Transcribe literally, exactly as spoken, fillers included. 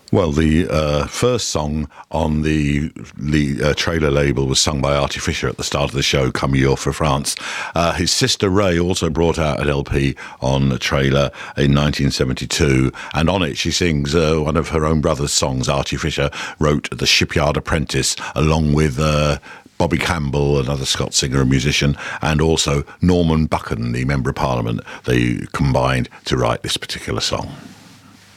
Well, the uh, first song on the, the uh, trailer label was sung by Artie Fisher at the start of the show, Comme You're for France. Uh, his sister Ray also brought out an L P on a trailer in nineteen seventy-two, and on it she sings uh, one of her own brother's songs. Artie Fisher wrote The Shipyard Apprentice along with uh, Bobby Campbell, another Scots singer and musician, and also Norman Buchan, the Member of Parliament. They combined to write this particular song.